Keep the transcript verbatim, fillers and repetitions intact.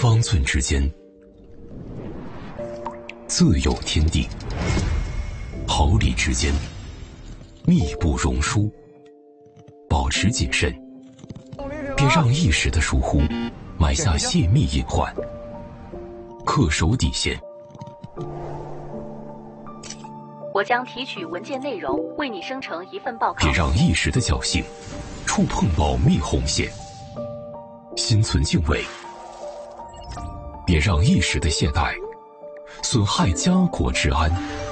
方寸之间，自有天地；毫厘之间，密不容疏。保持谨慎，别让一时的疏忽埋下泄密隐患。恪守底线。 我将提取文件内容，为你生成一份报告。 别让一时的侥幸触碰保密红线。心存敬畏，别让一时的懈怠损害家国之安。